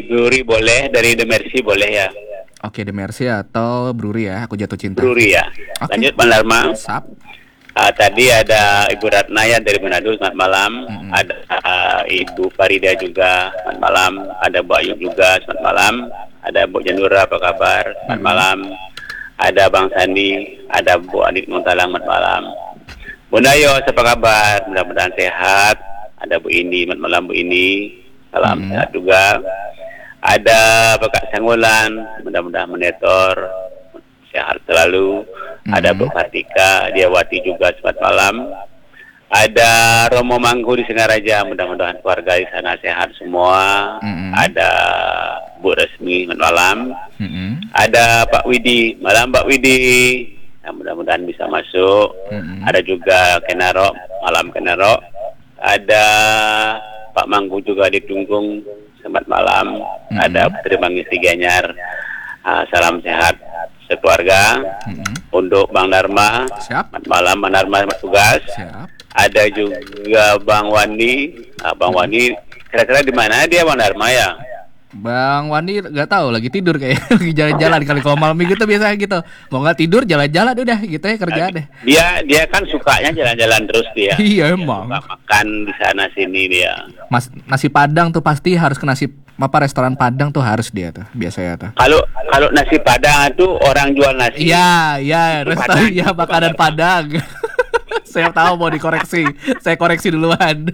Brewery boleh, dari The Mercy boleh ya. Oke, The Mercy atau Brewery ya, Aku Jatuh Cinta. Brewery ya. Oke. Lanjut Bang Dharma. Sap. Tadi ada Ibu Ratnaya dari Manado, selamat malam. Ada Ibu Farida juga, selamat malam. Ada Bu Ayu juga, selamat malam. Ada Bu Janura, apa kabar? Selamat malam. Ada Bang Sandi, ada Bu Adit Muntalang, selamat malam. Bu Nayo, apa kabar? Mudah-mudahan sehat. Ada Bu Indi, selamat malam Bu Indi. Salam sehat juga. Ada Bapak Sanggulan, mudah-mudahan monitor sehat selalu. Ada Bu Kartika Diawati juga, selamat malam. Ada Romo Mangku di Singaraja, mudah-mudahan keluarga di sana sehat semua. Ada Bu Resmi, selamat malam. Ada Pak Widi, malam Pak Widi. Nah, mudah-mudahan bisa masuk. Ada juga Kenaro, malam Kenaro. Ada Pak Mangku juga di Tunggung, selamat malam. Ada Putri Mangisi Ganyar, salam sehat sekeluarga. Untuk Bang Dharma, selamat malam Bang Dharma, selamat tugas. Siap. Ada juga Bang Wandi. Bang Wandi kira-kira di mana dia Bang Dharma ya? Bang Wandi nggak tahu, lagi tidur kayak lagi jalan-jalan kali. Kalau malam minggu tuh biasanya gitu, mau nggak tidur jalan-jalan udah gitu ya, kerjaan deh. Dia kan sukanya jalan-jalan terus dia. Iya emang. Suka makan di sana sini dia. Nasi Padang tuh pasti harus ke restoran Padang tuh harus dia tuh biasanya tuh. Kalau nasi Padang itu orang jual nasi. Iya, restoran ya makanan Padang. Saya tahu mau dikoreksi, saya koreksi duluan.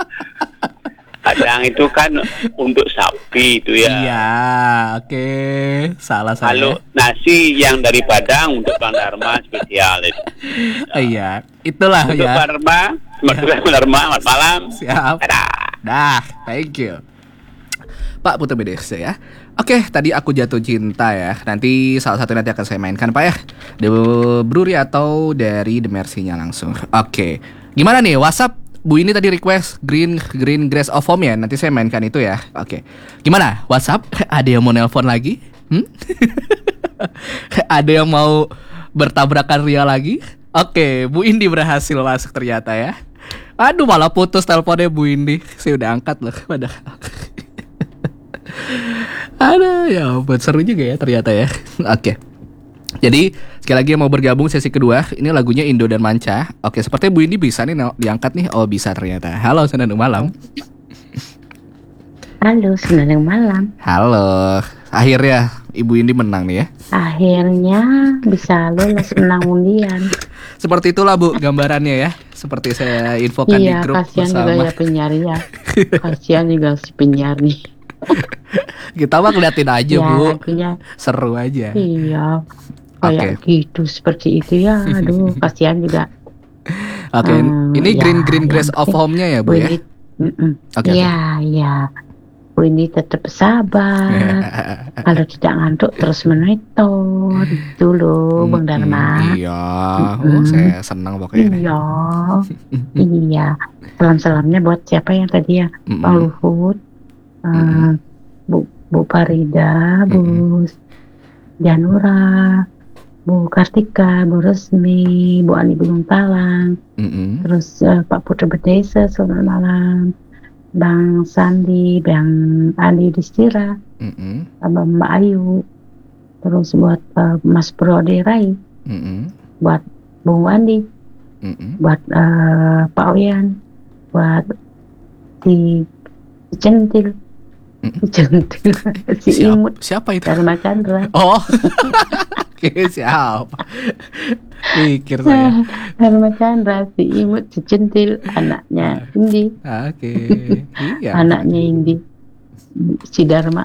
Padang itu kan untuk sapi itu ya. Iya, oke. Salah saya. Kalau nasi yang dari Padang untuk Bang Dharma spesial itu. Iya, itulah untuk ya. Bang Dharma, Bang Dharma, selamat malam. Siap. Dah, thank you. Pak Putra BDC ya. Oke, tadi Aku Jatuh Cinta ya. Nanti salah satu nanti akan saya mainkan Pak ya. The Brewery atau dari The Mercy-nya langsung. Oke. Gimana nih WhatsApp? Bu ini tadi request Green Grass of Home ya. Nanti saya mainkan itu ya. Oke. Gimana? WhatsApp? Ada yang mau nelpon lagi? Ada yang mau bertabrakan ria lagi? Oke, Bu Indi berhasil masuk ternyata ya. Aduh, malah putus teleponnya Bu Indi. Saya udah angkat loh padahal. Aduh, ya ampun, seru juga ya ternyata ya. Oke. Jadi sekali lagi yang mau bergabung sesi kedua, ini lagunya Indo dan Manca. Oke, sepertinya Bu Indi bisa nih diangkat nih. Oh bisa ternyata. Halo Senandung Malam. Halo Senandung Malam. Halo. Akhirnya Ibu Indi menang nih ya. Akhirnya bisa lulus menang undian. Seperti itulah Bu gambarannya ya. Seperti saya infokan di grup kasihan bersama. Iya, kasihan juga ya penyiar ya. Kasihan juga si penyiar nih. Kita mah ngeliatin aja ya, Bu. lagunya. Seru aja. Iya. Kayak gitu seperti itu ya. Aduh, kasihan juga. Oke, ini ya, Green Grass of Home-nya ya Bu ya. Oke. Iya. Bu ini tetap sabar. Kalau tidak ngantuk terus monitor. Itu loh Bang Dharma. Iya. Saya senang pokoknya. Iya. Salam-salamnya buat siapa yang tadi ya? Pak Luhut, Bu Farida, Bu Janura, Bu Kartika, Bu Resmi, Bu Ani Gunung Talang, terus Pak Putra Bedesa, selamat malam, Bang Sandi, Bang Andi Distira, Abang Mbak Ayu, terus buat Mas Brode Rai, buat Bung Andi, buat Pak Oyan, buat si Centil, si Imut, siapa itu? Dharma Chandra. Oh, oke siapa? Pikir saya. Dharma Chandra, si Imut, si Centil, anaknya Indi. Oke. Iya. Anaknya Indi, si Dharma.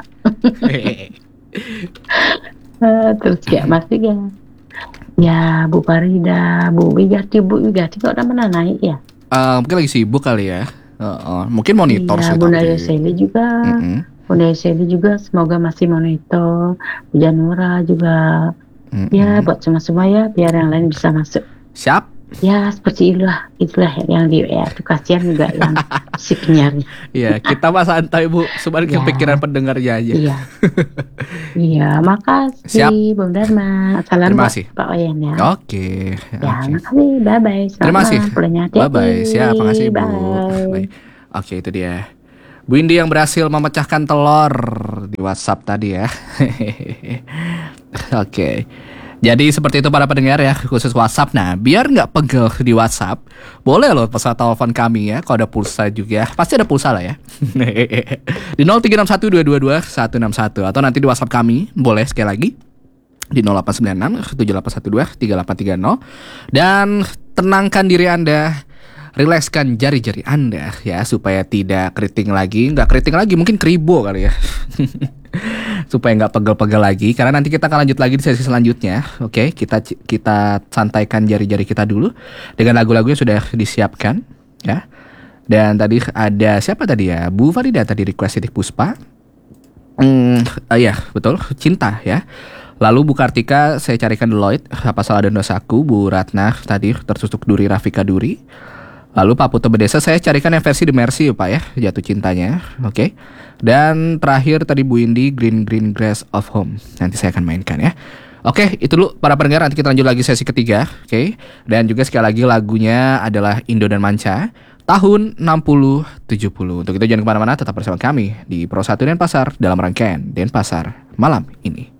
Terus kayak masih ya. Ya Bu Farida, Bu Wigati kok udah mana naik ya? Mungkin lagi sibuk kali ya. Mungkin monitor sih. Bunda Yoseli juga. Bunda Yoseli juga semoga masih monitor. Bu Janura juga. Ya buat semua ya biar yang lain bisa masuk. Siap. Ya seperti itulah yang di ya itu kasihan juga yang si penyiarnya. Iya kita mah santai Bu, sebagai kepikiran pendengarnya aja. Iya makasih. Siap. Bung Dharma. Salam terima kasih Pak Oyen ya. Oke. Makasih, bye bye. Terima kasih. Bye bye. Siap, makasih Bu. Bye. Oke itu dia Bu Indi yang berhasil memecahkan telur di WhatsApp tadi ya. Oke. Jadi seperti itu para pendengar ya, khusus WhatsApp. Nah, biar nggak pegel di WhatsApp, boleh loh pesan telepon kami ya. Kalau ada pulsa juga, pasti ada pulsa lah ya. Di 0361222161 atau nanti di WhatsApp kami, boleh sekali lagi di 0896 7812 3830. Dan tenangkan diri Anda, rilekskan jari-jari Anda ya, supaya tidak keriting lagi. Nggak keriting lagi, mungkin keribo kali ya. Supaya nggak pegel-pegel lagi, karena nanti kita akan lanjut lagi di sesi selanjutnya. Oke, kita santaikan jari-jari kita dulu dengan lagu-lagu yang sudah disiapkan ya. Dan tadi ada siapa tadi ya? Bu Farida tadi request Titik Puspa. Ya betul, Cinta ya. Lalu Bu Kartika saya carikan Deloitte, Apa Salah dan Dosaku. Bu Ratna tadi Tersusuk Duri Rafika Duri. Lalu Pak Putu Bedesa saya carikan yang versi The Mercy Pak ya, Jatuh Cintanya. Oke. Dan terakhir tadi Bu Indi Green Grass of Home. Nanti saya akan mainkan ya. Oke, itu dulu para pendengar, nanti kita lanjut lagi sesi ketiga. Oke. Dan juga sekali lagi lagunya adalah Indo dan Manca tahun 60-70. Untuk itu jangan kemana-mana, tetap bersama kami di Pro 1 Denpasar dalam rangkaian Denpasar malam ini.